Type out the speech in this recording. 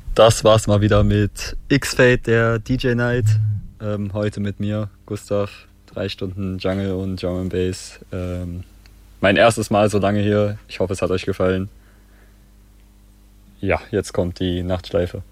Das war's mal wieder mit X-Fade, der DJ Night. Heute mit mir, Gustav. 3 Stunden Jungle und Drum and Bass. Mein erstes Mal so lange hier. Ich hoffe, es hat euch gefallen. Ja, jetzt kommt die Nachtschleife.